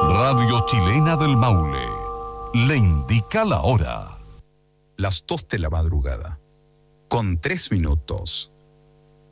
Radio Chilena del Maule le indica la hora. Las 2 de la madrugada, con 3 minutos.